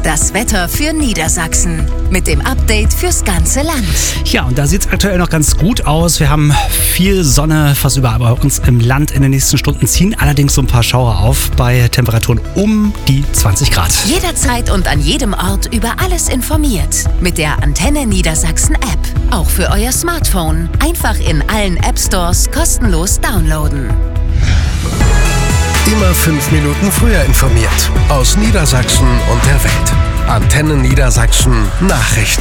Das Wetter für Niedersachsen mit dem Update fürs ganze Land. Ja, und da sieht es aktuell noch ganz gut aus. Wir haben viel Sonne fast überall bei uns im Land. In den nächsten Stunden ziehen allerdings so ein paar Schauer auf bei Temperaturen um die 20 Grad. Jederzeit und an jedem Ort über alles informiert. Mit der Antenne Niedersachsen App. Auch für euer Smartphone. Einfach in allen App Stores kostenlos downloaden. Immer 5 Minuten früher informiert. Aus Niedersachsen und der Welt. Antenne Niedersachsen Nachrichten.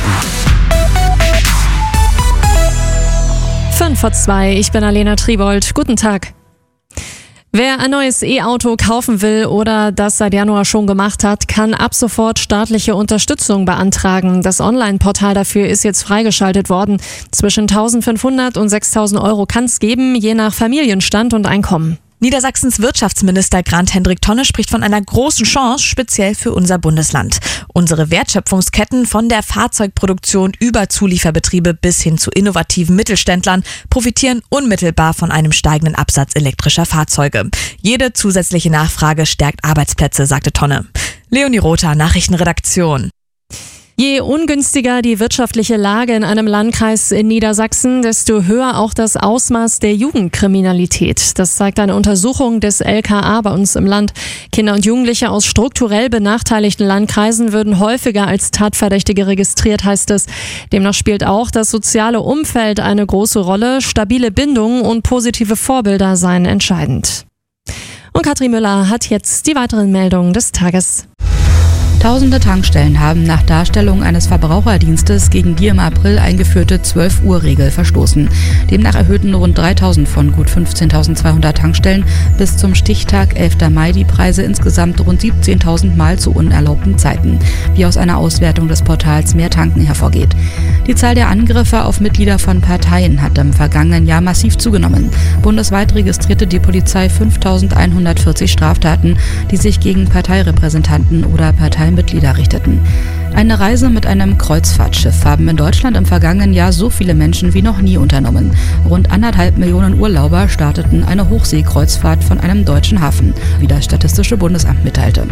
5:02, ich bin Alena Tribold. Guten Tag. Wer ein neues E-Auto kaufen will oder das seit Januar schon gemacht hat, kann ab sofort staatliche Unterstützung beantragen. Das Online-Portal dafür ist jetzt freigeschaltet worden. Zwischen 1.500 und 6.000 Euro kann es geben, je nach Familienstand und Einkommen. Niedersachsens Wirtschaftsminister Grant-Hendrik Tonne spricht von einer großen Chance, speziell für unser Bundesland. Unsere Wertschöpfungsketten von der Fahrzeugproduktion über Zulieferbetriebe bis hin zu innovativen Mittelständlern profitieren unmittelbar von einem steigenden Absatz elektrischer Fahrzeuge. Jede zusätzliche Nachfrage stärkt Arbeitsplätze, sagte Tonne. Leonie Rother, Nachrichtenredaktion. Je ungünstiger die wirtschaftliche Lage in einem Landkreis in Niedersachsen, desto höher auch das Ausmaß der Jugendkriminalität. Das zeigt eine Untersuchung des LKA bei uns im Land. Kinder und Jugendliche aus strukturell benachteiligten Landkreisen würden häufiger als Tatverdächtige registriert, heißt es. Demnach spielt auch das soziale Umfeld eine große Rolle. Stabile Bindungen und positive Vorbilder seien entscheidend. Und Katrin Müller hat jetzt die weiteren Meldungen des Tages. Tausende Tankstellen haben nach Darstellung eines Verbraucherdienstes gegen die im April eingeführte 12-Uhr-Regel verstoßen. Demnach erhöhten rund 3.000 von gut 15.200 Tankstellen bis zum Stichtag 11. Mai die Preise insgesamt rund 17.000 Mal zu unerlaubten Zeiten, wie aus einer Auswertung des Portals Mehr Tanken hervorgeht. Die Zahl der Angriffe auf Mitglieder von Parteien hat im vergangenen Jahr massiv zugenommen. Bundesweit registrierte die Polizei 5.140 Straftaten, die sich gegen Parteirepräsentanten oder Parteimitglieder richteten. Eine Reise mit einem Kreuzfahrtschiff haben in Deutschland im vergangenen Jahr so viele Menschen wie noch nie unternommen. Rund 1,5 Millionen Urlauber starteten eine Hochseekreuzfahrt von einem deutschen Hafen, wie das Statistische Bundesamt mitteilte.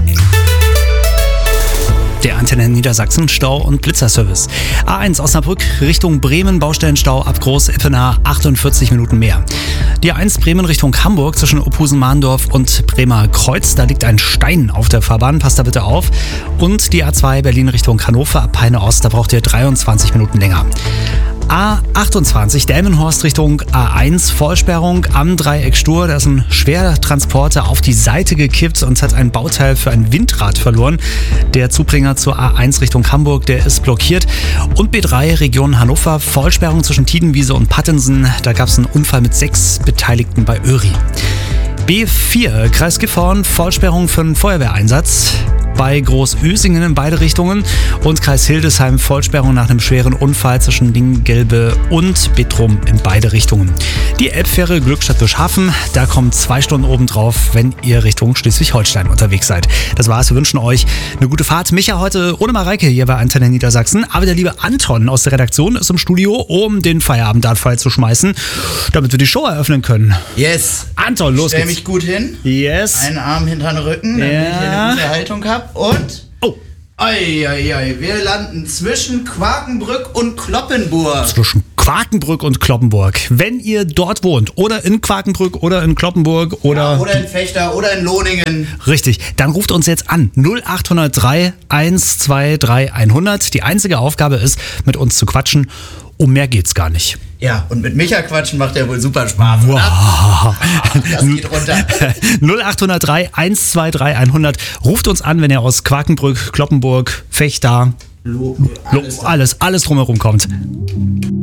Der Antenne Niedersachsen Stau- und Blitzerservice. A1 Osnabrück Richtung Bremen, Baustellenstau ab Groß-Ippenaar 48 Minuten mehr. Die A1 Bremen Richtung Hamburg zwischen Opusen-Mahndorf und Bremer Kreuz, da liegt ein Stein auf der Fahrbahn, passt da bitte auf. Und die A2 Berlin Richtung Hannover ab Peine Ost, da braucht ihr 23 Minuten länger. A28 Delmenhorst Richtung A1 Vollsperrung am Dreieck Stur. Da ist ein Schwertransporter auf die Seite gekippt und hat ein Bauteil für ein Windrad verloren. Der Zubringer zur A1 Richtung Hamburg, der ist blockiert. Und B3 Region Hannover, Vollsperrung zwischen Tiedenwiese und Pattensen. Da gab es einen Unfall mit 6 Beteiligten bei Öri. B4 Kreis Gifhorn, Vollsperrung für einen Feuerwehreinsatz bei Großösingen in beide Richtungen und Kreis Hildesheim Vollsperrung nach einem schweren Unfall zwischen Lingelbe und Bittrum in beide Richtungen. Die Elbfähre Glückstadt-Bischhafen, da kommen 2 Stunden obendrauf, wenn ihr Richtung Schleswig-Holstein unterwegs seid. Das war's, wir wünschen euch eine gute Fahrt. Micha heute ohne Mareike hier bei Antenne Niedersachsen, aber der liebe Anton aus der Redaktion ist im Studio, um den Feierabend-Dartpfeil zu schmeißen, damit wir die Show eröffnen können. Yes. Anton, los geht's. Stell mich gut hin. Yes. Einen Arm hinter den Rücken, damit ich eine gute Haltung habe. Und wir landen zwischen Quakenbrück und Cloppenburg. Zwischen Quakenbrück und Cloppenburg. Wenn ihr dort wohnt oder in Quakenbrück oder in Cloppenburg oder in Vechta oder in Lohningen. Richtig, dann ruft uns jetzt an 0803 123 100. Die einzige Aufgabe ist, mit uns zu quatschen. Um mehr geht's gar nicht. Ja, und mit Micha quatschen macht ja wohl super Spaß. Wow. Das geht runter. 0803 123 100. Ruft uns an, wenn ihr aus Quakenbrück, Cloppenburg, Vechta, alles drumherum kommt.